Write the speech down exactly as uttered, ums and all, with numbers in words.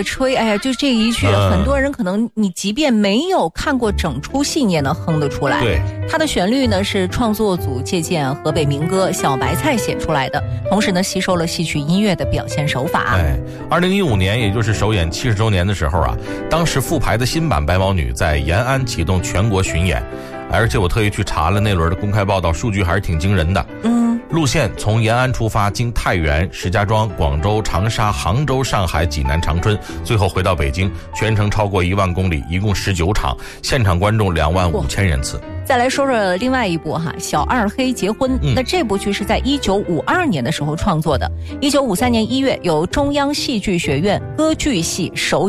吹，哎呀，就这一句、嗯、很多人可能你即便没有看过整出戏你也能哼得出来。 对， 它的旋律呢是创作组借鉴河北民歌小白菜写出来的，同时呢吸收了戏曲音乐的表现手法。 哎，二零一五年也就是首演七十周年的时候啊，当时复排的新版白毛女在延安启动全国巡演，而且我特意去查了那轮的公开报道，数据还是挺惊人的。 嗯， 路线从延安出发，经太原、石家庄、广州、长沙、杭州、上海、济南、长春，最后回到北京，全程超过一万公里，一共十九场，现场观众两万五千人次。 再来说说另外一部哈，小二黑结婚、嗯、那这部剧是在一九五二年的时候创作的，一九五三年一月由中央戏剧学院歌剧系首